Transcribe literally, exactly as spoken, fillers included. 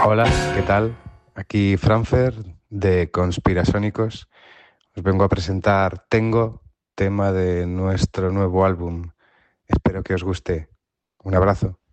Hola, ¿qué tal? Aquí Franfer de Conspirasónicos. Os vengo a presentar Tengo, tema de nuestro nuevo álbum. Espero que os guste. Un abrazo.